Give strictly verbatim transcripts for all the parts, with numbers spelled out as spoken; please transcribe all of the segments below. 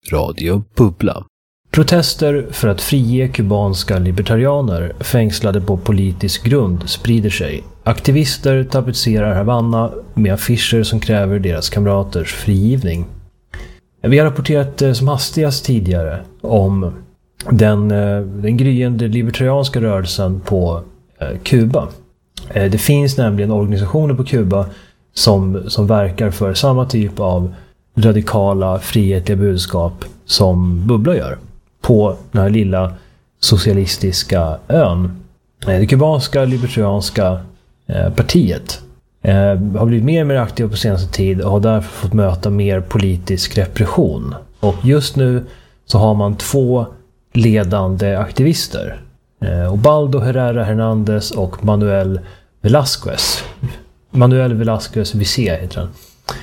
Radio Bubbla. Protester för att frige kubanska libertarianer fängslade på politisk grund sprider sig. Aktivister tapetserar Havanna med affischer som kräver deras kamraters frigivning. Vi har rapporterat som hastigast tidigare om den, den gryende libertarianska rörelsen på Kuba. Det finns nämligen organisationer på Kuba som, som verkar för samma typ av radikala, frihetliga budskap som Bubbla gör på den här lilla socialistiska ön. Det kubanska libertarianska partiet har blivit mer och mer aktiva på senaste tid och har därför fått möta mer politisk repression. Och just nu så har man två ledande aktivister. Obaldo Herrera Hernandez och Manuel Velázquez. Manuel Velázquez Vicé heter han.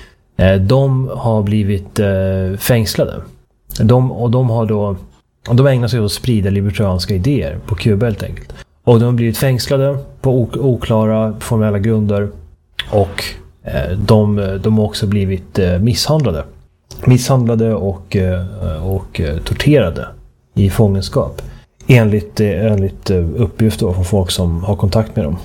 De har blivit fängslade. De, och de har då de ägnar sig åt att sprida libertarianska idéer på Kuba helt enkelt. Och de har blivit fängslade på oklara formella grunder. Och de, de har också blivit misshandlade. Misshandlade och, och torterade i fångenskap. Enligt, enligt uppgifter från folk som har kontakt med dem.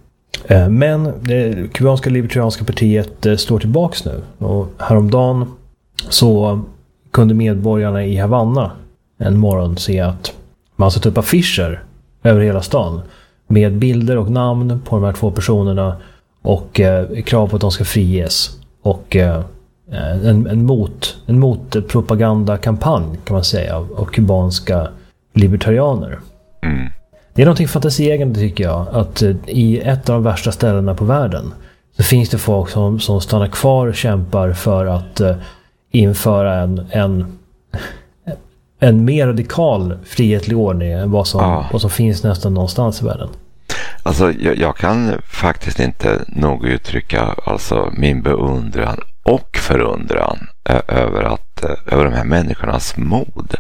Men det kubanska libertarianska partiet står tillbaks nu. Och häromdagen så kunde medborgarna i Havanna en morgon se att man satt upp affischer över hela stan med bilder och namn på de här två personerna och eh, krav på att de ska friges och eh, en, en mot en motpropagandakampanj kan man säga av, av kubanska libertarianer. Mm. Det är någonting fantasieggande tycker jag att eh, i ett av de värsta ställena på världen så finns det folk som, som stannar kvar och kämpar för att eh, införa en, en en mer radikal frihetlig ordning än vad som, ja. vad som finns nästan någonstans i världen. Alltså jag, jag kan faktiskt inte nog uttrycka alltså min beundran och förundran ö- över att över de här människornas mod.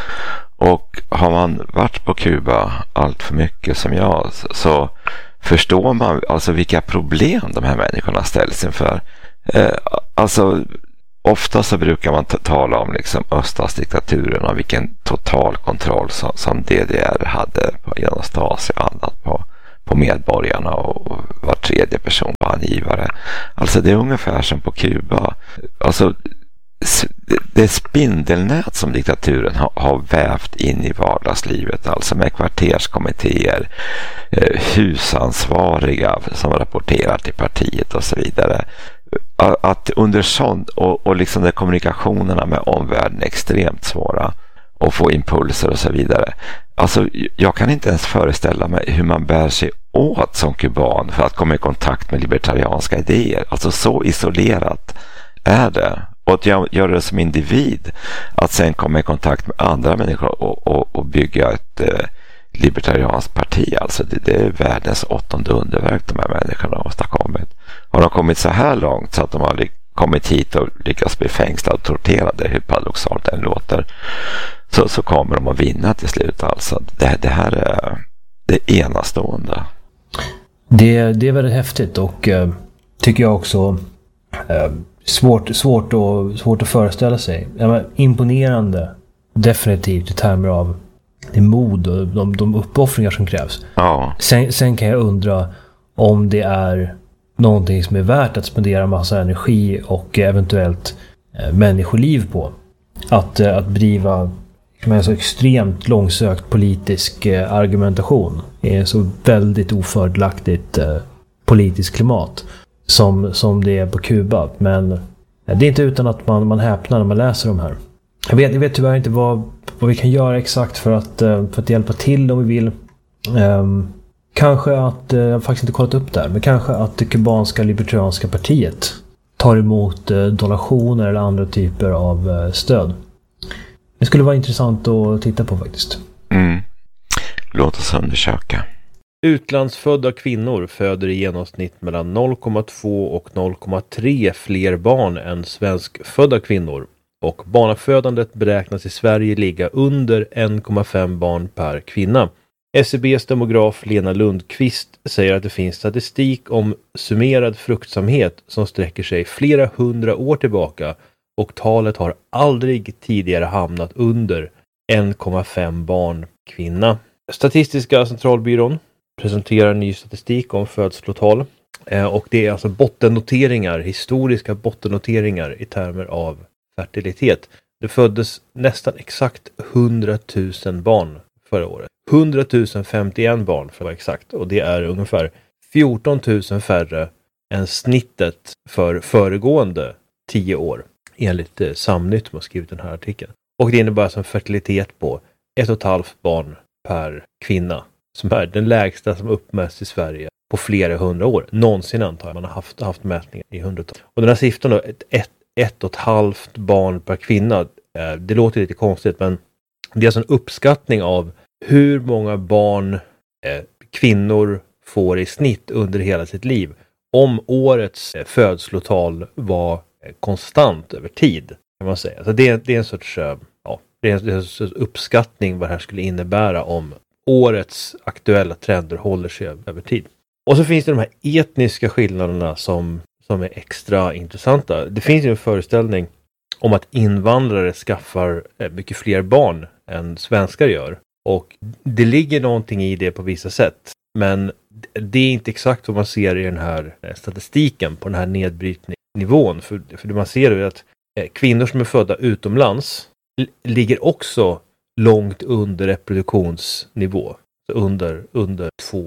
Och har man varit på Kuba allt för mycket som jag så, så förstår man alltså vilka problem de här människorna ställs inför. Eh, alltså ofta så brukar man t- tala om liksom öststatsdiktaturen och vilken total kontroll som, som D D R hade på genom Stasi och annat på, på medborgarna och var tredje person var angivare. Alltså det är ungefär som på Kuba. Alltså det spindelnät som diktaturen har, har vävt in i vardagslivet, alltså med kvarterskommittéer, eh, husansvariga som rapporterar till partiet och så vidare. Att under sånt och, och liksom de kommunikationerna med omvärlden är extremt svåra och få impulser och så vidare. Alltså jag kan inte ens föreställa mig hur man bär sig åt som kuban för att komma i kontakt med libertarianska idéer. Alltså så isolerat är det. Och att jag gör det som individ att sen komma i kontakt med andra människor och, och, och bygga ett eh, libertarianskt parti. Alltså det, det är världens åttonde underverk de här människorna har åstadkommit. Har de kommit så här långt så att de har kommit hit och lyckats bli fängslade och torterade, hur paradoxalt den låter, så, så kommer de att vinna till slut. Alltså det, det här är det enastående. Det, det är väldigt häftigt och eh, tycker jag också eh, svårt, svårt, att, svårt att föreställa sig. Ja, men, imponerande definitivt i termer av det mod och de, de uppoffringar som krävs. Ja. Sen, sen kan jag undra om det är någonting som är värt att spendera massa energi och eventuellt eh, människoliv på. Att, eh, att driva med så extremt långsökt politisk eh, argumentation är så väldigt ofördelaktigt eh, politiskt klimat som, som det är på Kuba. Men eh, det är inte utan att man, man häpnar när man läser de här. Jag vet, jag vet tyvärr inte vad, vad vi kan göra exakt för att, eh, för att hjälpa till om vi vill. Um, Kanske att, jag har faktiskt inte kollat upp det här, men kanske att det kubanska libertarianska partiet tar emot donationer eller andra typer av stöd. Det skulle vara intressant att titta på faktiskt. Mm. Låt oss undersöka. Utlandsfödda kvinnor föder i genomsnitt mellan noll komma två och noll komma tre fler barn än svenskfödda kvinnor. Och barnafödandet beräknas i Sverige ligga under en komma fem barn per kvinna. S C B:s demograf Lena Lundqvist säger att det finns statistik om summerad fruktsamhet som sträcker sig flera hundra år tillbaka och talet har aldrig tidigare hamnat under en komma fem barn kvinna. Statistiska centralbyrån presenterar ny statistik om födslotal eh, och det är alltså bottennoteringar, historiska bottennoteringar i termer av fertilitet. Det föddes nästan exakt hundratusen barn förra året. hundratusen femtioen barn för att vara exakt, och det är ungefär fjorton tusen färre än snittet för föregående tio år enligt eh, Samnytt som har skrivit den här artikeln. Och det innebär alltså en fertilitet på ett och ett halvt barn per kvinna, som är den lägsta som uppmätts i Sverige på flera hundra år. Någonsin antar jag man har haft, haft mätningar i hundratal. Och den här siffran då, ett, ett, ett och ett halvt barn per kvinna, eh, det låter lite konstigt, men det är alltså en uppskattning av hur många barn eh, kvinnor får i snitt under hela sitt liv om årets eh, födslotal var eh, konstant över tid, kan man säga. Så det, det är en sorts eh, ja, det är en, det är en sorts uppskattning vad det här skulle innebära om årets aktuella trender håller sig över tid. Och så finns det de här etniska skillnaderna som, som är extra intressanta. Det finns ju en föreställning om att invandrare skaffar mycket fler barn än svenskar gör. Och det ligger någonting i det på vissa sätt. Men det är inte exakt vad man ser i den här statistiken på den här nedbrytningsnivån. För, för det man ser är att kvinnor som är födda utomlands ligger också långt under reproduktionsnivå. Under, under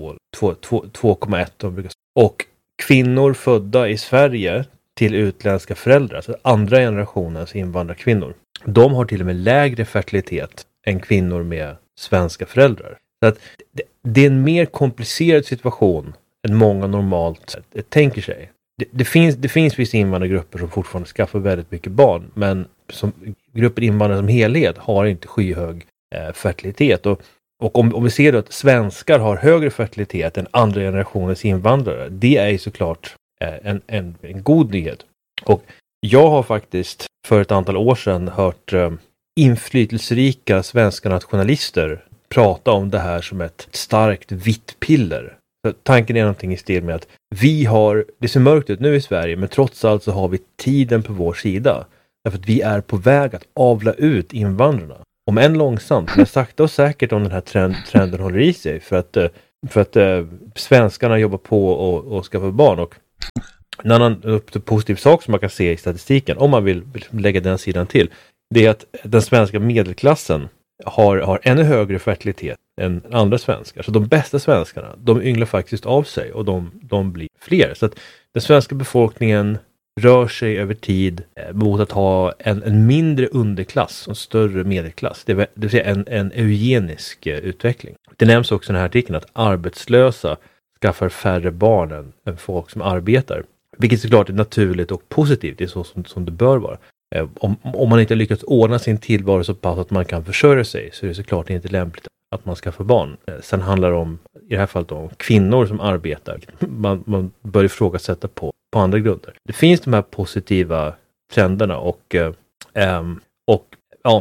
två komma ett. Och kvinnor födda i Sverige till utländska föräldrar, alltså andra generationens invandrarkvinnor, de har till och med lägre fertilitet än kvinnor med svenska föräldrar. Så att det, det är en mer komplicerad situation än många normalt tänker sig. Det, det, finns, det finns vissa invandrargrupper som fortfarande skaffar väldigt mycket barn, men som grupper invandrare som helhet har inte skyhög eh, fertilitet. Och, och om, om vi ser då att svenskar har högre fertilitet än andra generationens invandrare, det är ju såklart eh, en, en, en god nyhet. Och jag har faktiskt för ett antal år sedan hört eh, inflytelserika svenska nationalister prata om det här som ett starkt vitt piller. Så tanken är någonting i stil med att vi har, det ser mörkt ut nu i Sverige, men trots allt så har vi tiden på vår sida. Därför att vi är på väg att avla ut invandrarna. Om än långsamt, men sakta och säkert om den här trend, trenden håller i sig. För att, för att äh, svenskarna jobbar på och, och skaffar barn. Och en annan positiv sak som man kan se i statistiken, om man vill, vill lägga den sidan till, det är att den svenska medelklassen har, har ännu högre fertilitet än andra svenskar. Så de bästa svenskarna, de ynglar faktiskt av sig och de, de blir fler. Så att den svenska befolkningen rör sig över tid mot att ha en, en mindre underklass och en större medelklass. Det, det vill säga en, en eugenisk utveckling. Det nämns också i den här artikeln att arbetslösa skaffar färre barn än, än folk som arbetar. Vilket såklart är naturligt och positivt. Det är så som, som det bör vara. Om, om man inte lyckats ordna sin tillvaro så pass att man kan försörja sig, så är det såklart inte lämpligt att man ska få barn. Sen handlar det om, i det här fallet om kvinnor som arbetar. Man, man bör ifrågasätta på, på andra grunder. Det finns de här positiva trenderna och, eh, och ja,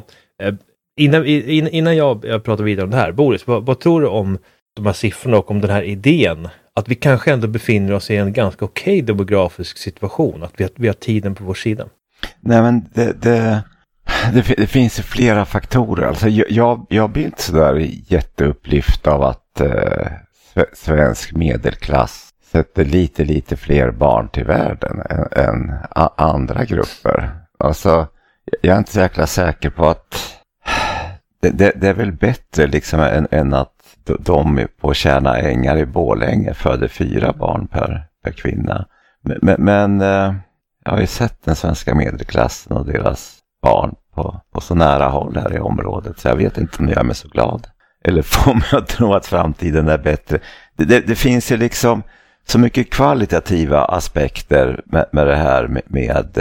innan, innan jag, jag pratar vidare om det här, Boris, vad, vad tror du om de här siffrorna och om den här idén att vi kanske ändå befinner oss i en ganska okej demografisk situation, att vi har, vi har tiden på vår sida? Nej, men det, det, det, det finns flera faktorer. Alltså jag, jag blir inte sådär jätteupplyft av att eh, svensk medelklass sätter lite, lite fler barn till världen än, än a, andra grupper. Alltså, jag är inte så jäkla säker på att det, det, det är väl bättre liksom än, än att de på Tjärna Ängar i Borlänge föder fyra barn per, per kvinna. Men, men, men jag har ju sett den svenska medelklassen och deras barn på, på så nära håll här i området. Så jag vet inte om jag är mig så glad. Eller får mig att tro att framtiden är bättre. Det, det, det finns ju liksom så mycket kvalitativa aspekter med, med det här med, med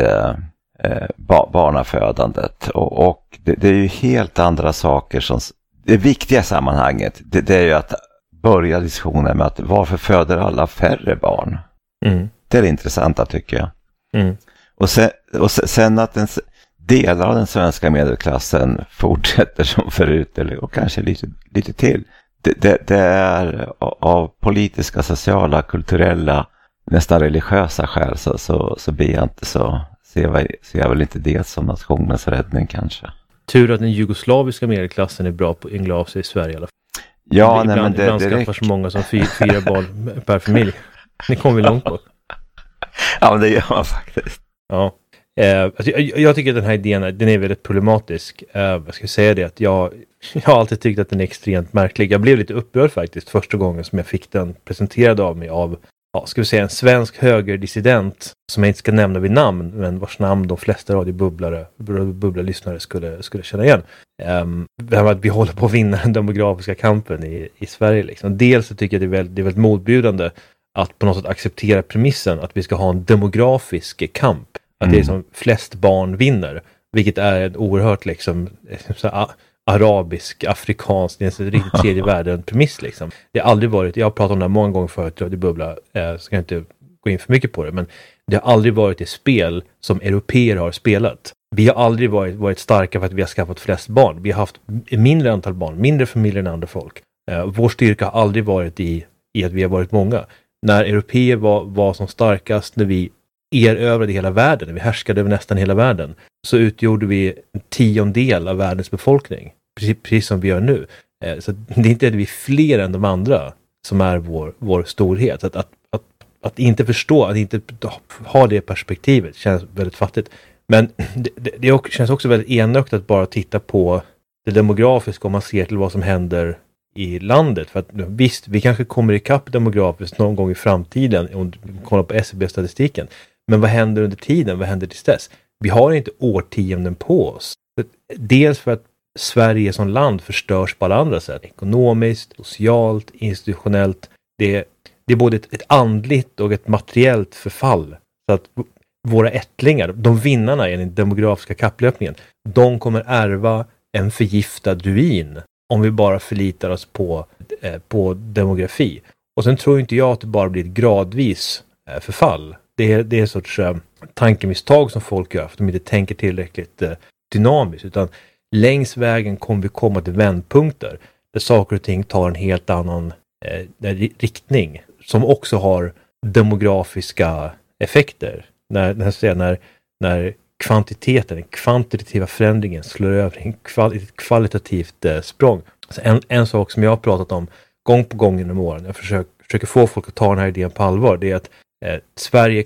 eh, barnafödandet. Och, och det, det är ju helt andra saker som... Det viktiga sammanhanget, det, det är ju att börja diskussionen med att varför föder alla färre barn? Mm. Det är det intressanta tycker jag. Mm. Och, sen, och sen att den, delar av den svenska medelklassen fortsätter som förut, eller, och kanske lite, lite till. Det, det, det är av politiska, sociala, kulturella, nästan religiösa skäl så, så, så blir jag inte så ser, jag, ser jag väl inte det som nationens räddning kanske. Tur att den jugoslaviska medelklassen är bra på att yngla av sig i Sverige i alla fall. Ja, ibland, nej, men det, ibland det skaffar räcker. så många som fyra, fyra barn per familj. Ni kommer vi långt på. Ja, men det gör man faktiskt. Ja. Eh, alltså, jag, jag tycker att den här idén den är väldigt problematisk. Eh, jag ska säga det att jag, jag har alltid tyckt att den är extremt märklig. Jag blev lite upprörd faktiskt första gången som jag fick den presenterad av mig av, ja, ska vi säga en svensk högerdissident som jag inte ska nämna vid namn, men vars namn de flesta radiobubblare, bubblarlyssnare skulle, skulle känna igen. Um, att vi håller på att vinna den demografiska kampen i, i Sverige. Liksom. Dels så tycker jag det är väldigt, det är väldigt modbjudande att på något sätt acceptera premissen att vi ska ha en demografisk kamp. Att det är som flest barn vinner. Vilket är en oerhört liksom så här, arabisk, afrikansk, det är en riktigt tredje världen premiss liksom. Det har aldrig varit, jag har pratat om det här många gånger förut, det bubbla, eh, så kan jag inte gå in för mycket på det, men det har aldrig varit ett spel som europeer har spelat. Vi har aldrig varit, varit starka för att vi har skaffat flest barn. Vi har haft mindre antal barn, mindre familjer än andra folk. Eh, vår styrka har aldrig varit i, i att vi har varit många. När europeer var, var som starkast, när vi erövrade hela världen, när vi härskade över nästan hela världen, så utgjorde vi en tiondel av världens befolkning. Precis, precis som vi gör nu. Eh, så det är inte att vi är fler än de andra som är vår, vår storhet. Att, att, att, att inte förstå, att inte ha det perspektivet känns väldigt fattigt. Men det, det, det känns också väldigt enögt att bara titta på det demografiska om man ser till vad som händer i landet. För att visst, vi kanske kommer ikapp demografiskt någon gång i framtiden om du kollar på S C B-statistiken. Men vad händer under tiden? Vad händer tills dess? Vi har inte årtionden på oss. Dels för att Sverige som land förstörs på alla andra sätt. Ekonomiskt, socialt, institutionellt. Det, det är både ett, ett andligt och ett materiellt förfall. Så att våra ättlingar, de vinnarna i den demografiska kapplöpningen, de kommer ärva en förgiftad ruin om vi bara förlitar oss på, eh, på demografi. Och sen tror inte jag att det bara blir ett gradvis eh, förfall. Det är, det är en sorts eh, tankemisstag som folk gör för att de inte tänker tillräckligt eh, dynamiskt. Utan längs vägen kommer vi komma till vändpunkter där saker och ting tar en helt annan eh, riktning. Som också har demografiska effekter. När, när, när, när kvantiteten, den kvantitativa förändringen slår över en kval, ett kvalitativt eh, språng. Så en, en sak som jag har pratat om gång på gång genom åren, jag försöker, försöker få folk att ta den här idén på allvar, det är att eh, Sverige